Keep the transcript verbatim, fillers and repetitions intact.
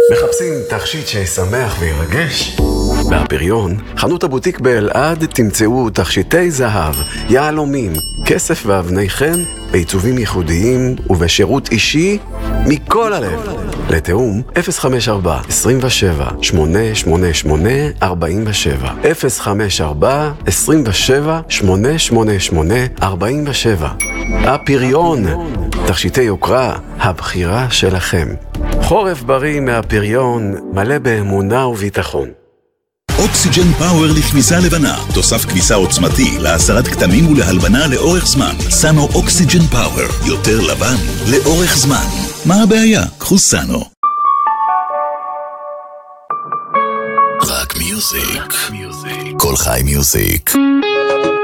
מחפשים תכשיט שישמח וירגש? בהפריון, חנות הבוטיק באלעד, תמצאו תכשיטי זהב, יהלומים, כסף ואבני חן, בעיצובים ייחודיים ובשירות אישי מכל הלב. לתאום אפס חמש ארבע עשרים ושבע שמונה שמונה שמונה ארבעים ושבע אפס חמש ארבע עשרים ושבע שמונה שמונה שמונה ארבעים ושבע. הפריון, תכשיטי יוקרה, הבחירה שלכם. חורף בריא מהפריון, מלא באמונה וביטחון. אוקסיג'ן פאוור לכביסה לבנה, תוסף כביסה עוצמתי להסרת כתמים ולהלבנה לאורך זמן. סאנו אוקסיג'ן פאוור, יותר לבן לאורך זמן. מה הבעיה? קחו סאנו. רק מיוזיק. כל חי מיוזיק.